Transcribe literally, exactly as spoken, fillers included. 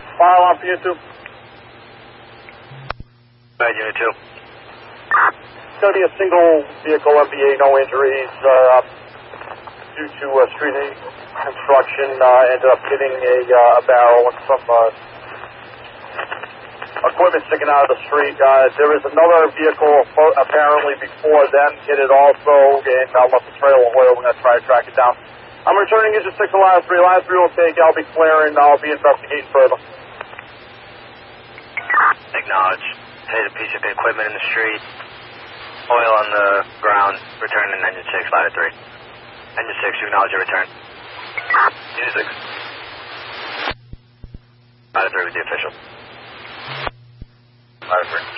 Fire alarm for you two. Bad unit two. It's going to be a single vehicle M V A, no injuries. Uh, due to uh, street construction, uh, ended up hitting a, uh, a barrel and some uh, equipment sticking out of the street. Uh, there is another vehicle apparently before them hit it also, and uh, left the trail of oil. We're going to try to track it down. I'm returning engine six to line three. Line three will take. I'll be clearing. I'll be investigating further. Acknowledge. Hit a piece of equipment in the street. Oil on the ground. Returning engine six, line three. Engine six, you acknowledge your return. Unit six. Line three with the official. Line three.